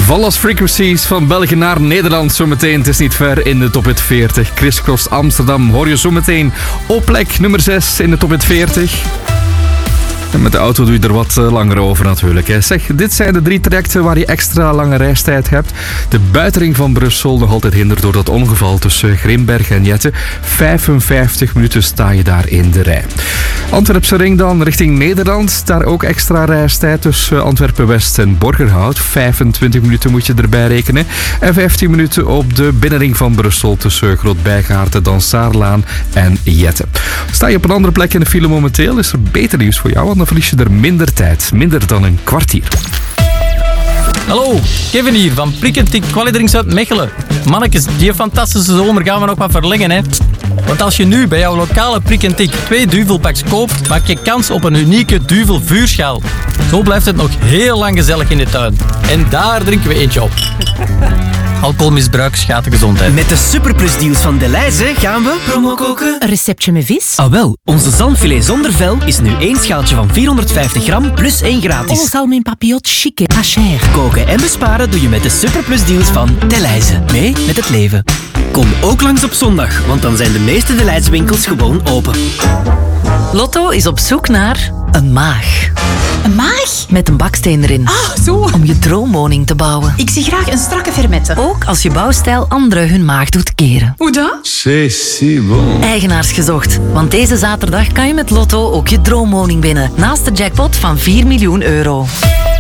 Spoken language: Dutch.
Van Lost Frequencies van België naar Nederland zometeen. Het is niet ver in de Top Hit 40. Crisscross Amsterdam hoor je zometeen op plek nummer 6 in de Top Hit 40. En met de auto doe je er wat langer over natuurlijk. Hè. Zeg, dit zijn de 3 trajecten waar je extra lange reistijd hebt. De buitenring van Brussel nog altijd hindert door dat ongeval tussen Grimbergen en Jette. 55 minuten sta je daar in de rij. Antwerpse ring dan richting Nederland. Daar ook extra reistijd tussen Antwerpen-West en Borgerhout. 25 minuten moet je erbij rekenen. En 15 minuten op de binnenring van Brussel tussen Groot-Bijgaarten, Dansaarlaan en Jette. Sta je op een andere plek in de file momenteel, is er beter nieuws voor jou, want dan verlies je er minder tijd. Minder dan een kwartier. Hallo, Kevin hier van Prik & Tik Qualidrinks uit Mechelen. Mannetjes, die fantastische zomer gaan we nog wat verlengen, hè. Want als je nu bij jouw lokale Prik & Tik 2 duvelpacks koopt, maak je kans op een unieke duvel vuurschaal. Zo blijft het nog heel lang gezellig in de tuin. En daar drinken we eentje op. Alcoholmisbruik schaadt de gezondheid. Met de superplusdeals van Delhaize gaan we promo koken. Een receptje met vis? Ah wel, onze zalmfilet zonder vel is nu 1 schaaltje van 450 gram plus 1 gratis. Oh, salmin papillot chic, pas cher. Koken en besparen doe je met de superplusdeals van Delhaize. Mee met het leven. Kom ook langs op zondag, want dan zijn de meeste Delhaize winkels gewoon open. Lotto is op zoek naar een maag. Een maag? Met een baksteen erin. Ah, zo. Om je droomwoning te bouwen. Ik zie graag een strakke fermette. Ook als je bouwstijl anderen hun maag doet keren. Hoe dan? C'est si bon. Eigenaars gezocht. Want deze zaterdag kan je met Lotto ook je droomwoning winnen. Naast de jackpot van 4 miljoen euro.